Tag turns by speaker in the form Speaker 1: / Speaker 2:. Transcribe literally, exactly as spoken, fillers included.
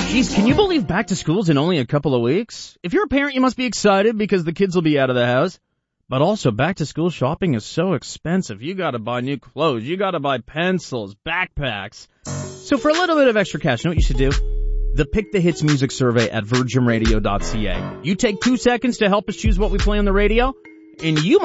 Speaker 1: Geez, can you believe back to school's in only a couple of weeks? If you're a parent, you must be excited because the kids will be out of the house. But also, back to school shopping is so expensive. You gotta buy new clothes. You gotta buy pencils, backpacks. So for a little bit of extra cash, you know what you should do? The Pick the Hits music survey at virgin radio dot c a. You take two seconds to help us choose what we play on the radio, and you might